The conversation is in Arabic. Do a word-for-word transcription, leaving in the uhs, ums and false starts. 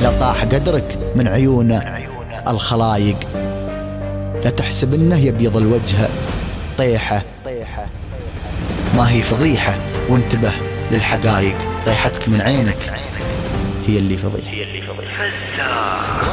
لا طاح قدرك من عيون الخلايق، لا تحسب انه يبيض الوجه طيحة، ما هي فضيحة وانتبه للحقايق، طيحتك من عينك هي اللي فضيحة.